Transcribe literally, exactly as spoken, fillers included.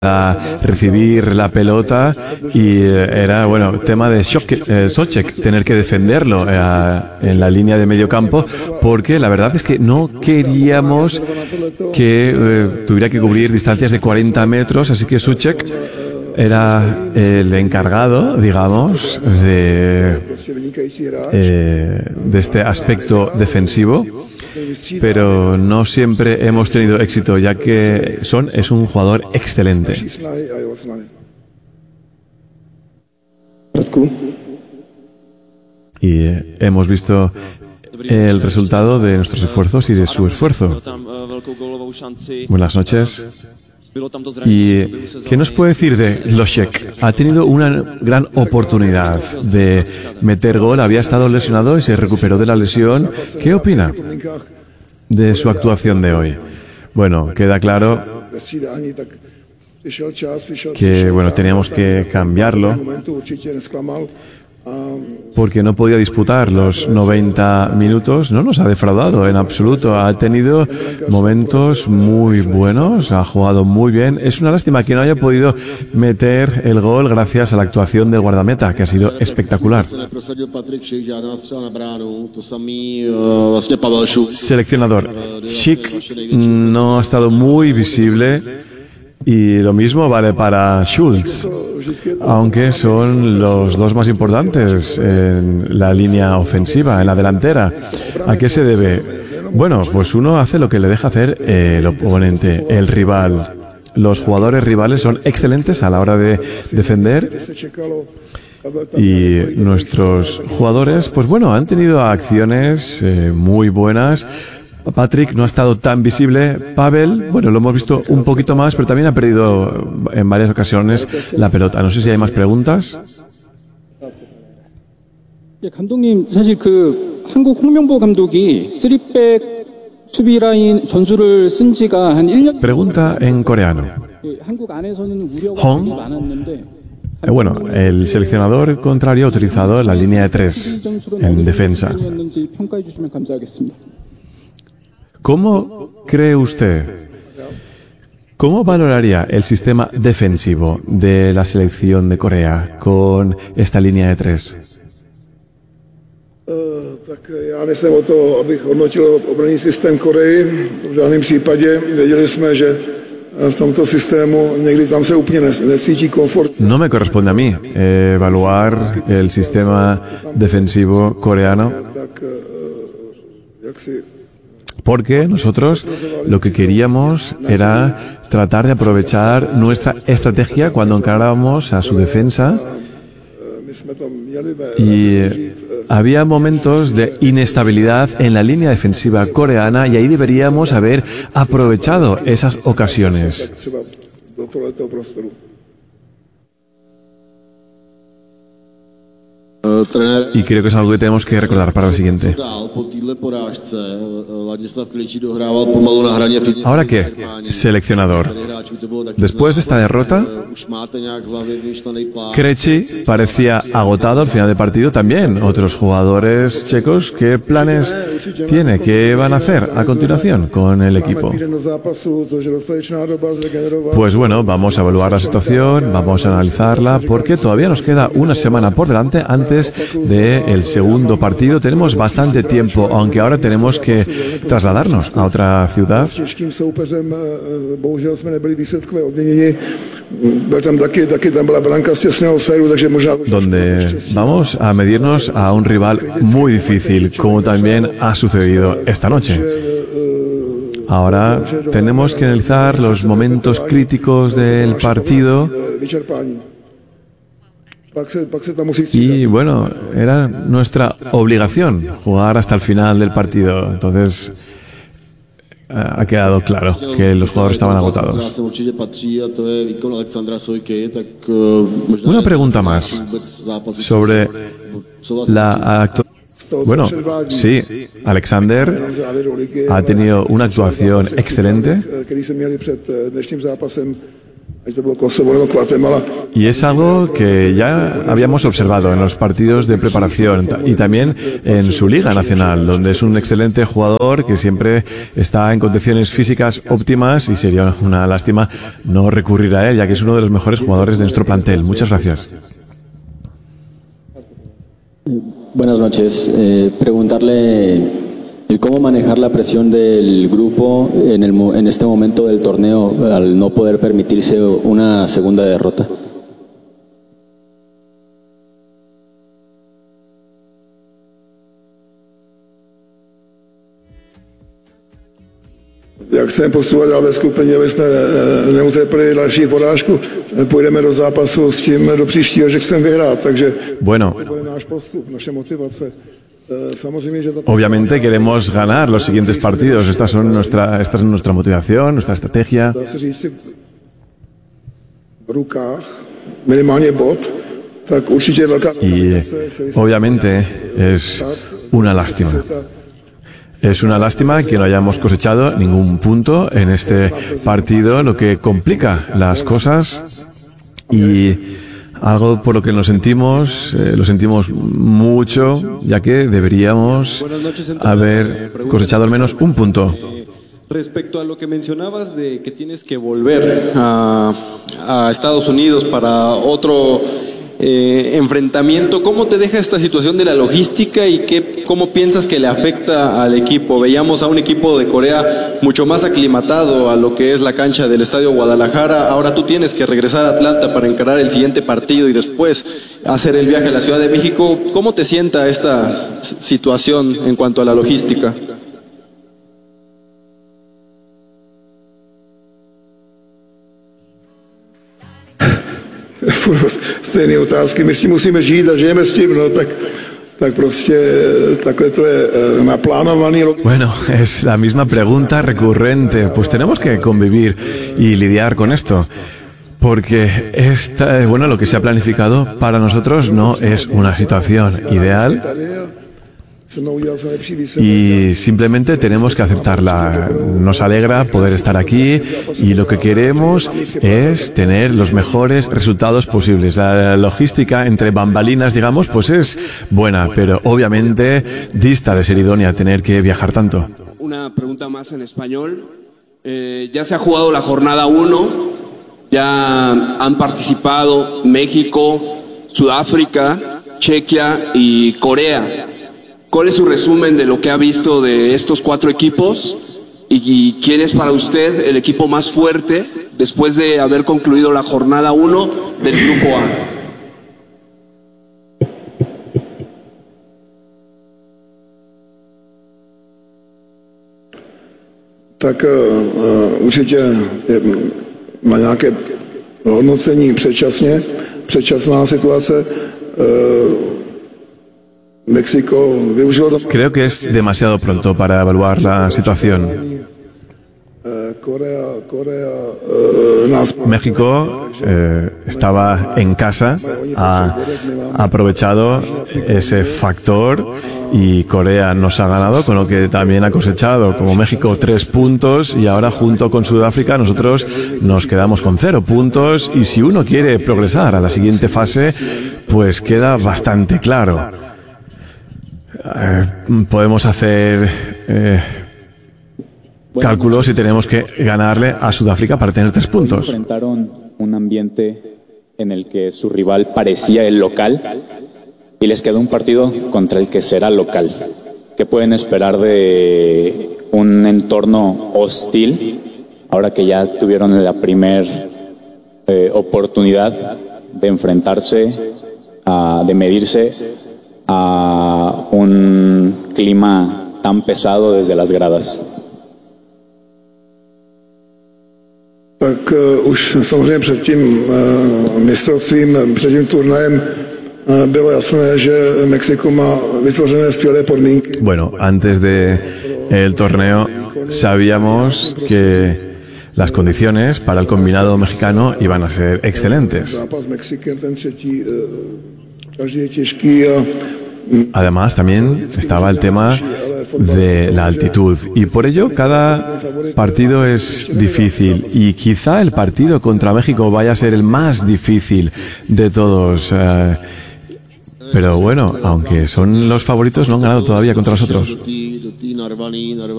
a recibir la pelota y era, bueno, tema de Šoček, eh, Šoček, tener que defenderlo eh, en la línea de medio campo, porque la verdad es que no queríamos que eh, tuviera que cubrir distancias de cuarenta metros, así que Šoček era el encargado, digamos, de, eh, de este aspecto defensivo, pero no siempre hemos tenido éxito, ya que Son es un jugador excelente. Y eh, hemos visto el resultado de nuestros esfuerzos y de su esfuerzo. Buenas noches. ¿Y qué nos puede decir de Lošek? Ha tenido una gran oportunidad de meter gol, había estado lesionado y se recuperó de la lesión. ¿Qué opina de su actuación de hoy? Bueno, queda claro que, bueno, teníamos que cambiarlo porque no podía disputar los noventa minutos. No nos ha defraudado en absoluto. Ha tenido momentos muy buenos, ha jugado muy bien. Es una lástima que no haya podido meter el gol gracias a la actuación del guardameta, que ha sido espectacular. Seleccionador, Schick no ha estado muy visible. Y lo mismo vale para Schulz, aunque son los dos más importantes en la línea ofensiva, en la delantera. ¿A qué se debe? Bueno, pues uno hace lo que le deja hacer el oponente, el rival. Los jugadores rivales son excelentes a la hora de defender. Y nuestros jugadores, pues bueno, han tenido acciones eh, muy buenas. Patrick no ha estado tan visible. Pavel, bueno, lo hemos visto un poquito más, pero también ha perdido en varias ocasiones la pelota. No sé si hay más preguntas. 감독님, 사실 그 한국 홍명보 감독이 쓰리백 수비 라인 전술을 쓴 지가 한 일 년. Pregunta en coreano. 한국 안에서는 우려가 Hong. 많았는데. Eh, bueno, el seleccionador contrario ha utilizado la línea de tres en defensa. ¿Cómo cree usted, cómo valoraría el sistema defensivo de la selección de Corea con esta línea de tres? Tak já nejsem o to, abych hodnotil obranný systém Koreji. V žádném případě věděli jsme, že v tomto systému někdy tam se úplně necítí komfort. No me corresponde a mí eh, evaluar el sistema defensivo coreano. Tak jak si Porque nosotros lo que queríamos era tratar de aprovechar nuestra estrategia cuando encarábamos a su defensa. Y había momentos de inestabilidad en la línea defensiva coreana y ahí deberíamos haber aprovechado esas ocasiones. Y creo que es algo que tenemos que recordar para el siguiente. ¿Ahora qué, seleccionador? Después de esta derrota, Krejci parecía agotado al final del partido también. Otros jugadores checos, ¿qué planes tiene? ¿Qué van a hacer a continuación con el equipo? Pues bueno, vamos a evaluar la situación, vamos a analizarla, porque todavía nos queda una semana por delante antes del segundo partido. Tenemos bastante tiempo, aunque ahora tenemos que trasladarnos a otra ciudad. Donde vamos a medirnos a un rival muy difícil, como también ha sucedido esta noche. Ahora tenemos que analizar los momentos críticos del partido. Y bueno, era nuestra obligación jugar hasta el final del partido. Entonces ha quedado claro que los jugadores estaban agotados. Una pregunta más sobre la actuación. Bueno, sí, Alexander ha tenido una actuación excelente. ať to bylo Kosovo nebo Guatemala. Y es algo que ya habíamos observado en los partidos de preparación y también en su Liga Nacional, donde es un excelente jugador que siempre está en condiciones físicas óptimas y sería una lástima no recurrir a él, ya que es uno de los mejores jugadores de nuestro plantel. Muchas gracias. Buenas noches. Eh, preguntarle el cómo manejar la presión del grupo en, el, en este momento del torneo al no poder permitirse una segunda derrota. Jak chceme postupovat dál ve skupině, aby jsme neutrpěli další porážku, půjdeme do zápasu s tím do příštího, že chceme vyhrát, takže bueno, to bude náš postup, naše motivace. Obviamente queremos ganar los siguientes partidos. Estas son nuestra, esta es nuestra motivación, nuestra estrategia. Y obviamente es una lástima. Es una lástima que no hayamos cosechado ningún punto en este partido, lo que complica las cosas y algo por lo que nos sentimos, eh, lo sentimos mucho, ya que deberíamos haber cosechado al menos un punto. Respecto a lo que mencionabas de que tienes que volver a, a Estados Unidos para otro eh, enfrentamiento, ¿cómo te deja esta situación de la logística y qué, cómo piensas que le afecta al equipo? Veíamos a un equipo de Corea mucho más aclimatado a lo que es la cancha del Estadio Guadalajara. Ahora tú tienes que regresar a Atlanta para encarar el siguiente partido y después hacer el viaje a la Ciudad de México. ¿Cómo te sienta esta situación en cuanto a la logística? Stejné otázky, my s tím musíme žít a žijeme s tím, no tak, tak prostě takhle to je naplánovaný. Bueno, es la misma pregunta recurrente, pues tenemos que convivir y lidiar con esto. Porque esta, bueno, lo que se ha planificado para nosotros no es una situación ideal y simplemente tenemos que aceptarla. Nos alegra poder estar aquí y lo que queremos es tener los mejores resultados posibles. La logística entre bambalinas, digamos, pues es buena, pero obviamente dista de ser idónea tener que viajar tanto. Una pregunta más en español. Eh, ya se ha jugado la jornada uno, ya han participado México, Sudáfrica, Chequia y Corea. ¿Cuál es su resumen de lo que ha visto de estos cuatro equipos? ¿Y quién es para usted el equipo más fuerte después de haber concluido la jornada uno del Grupo A? Tak uh, určitě je, má nějaké hodnocení předčasně, předčasná situace. Uh, México, Creo que es demasiado pronto para evaluar la situación. México eh, estaba en casa, ha aprovechado ese factor y Corea nos ha ganado, con lo que también ha cosechado como México tres puntos y ahora junto con Sudáfrica nosotros nos quedamos con cero puntos y si uno quiere progresar a la siguiente fase, pues queda bastante claro. Eh, podemos hacer eh, cálculos y tenemos que ganarle a Sudáfrica para tener tres puntos. Enfrentaron un ambiente en el que su rival parecía el local y les quedó un partido contra el que será local. ¿Qué pueden esperar de un entorno hostil ahora que ya tuvieron la primera eh, oportunidad de enfrentarse, a, de medirse a un clima tan pesado desde las gradas? Tak uh, už samozřejmě před tím uh, mistrovstvím, před tím turnajem uh, bylo jasné, že Mexiko má vytvořené skvělé podmínky. Bueno, antes de el torneo sabíamos que las condiciones para el combinado mexicano iban a ser excelentes. Zápas s Mexikem, ten třetí, uh, každý je těžký a Además, también estaba el tema de la altitud. Y por ello cada partido es difícil. Y quizá el partido contra México vaya a ser el más difícil de todos. Eh, pero bueno, aunque son los favoritos, no han ganado todavía contra nosotros.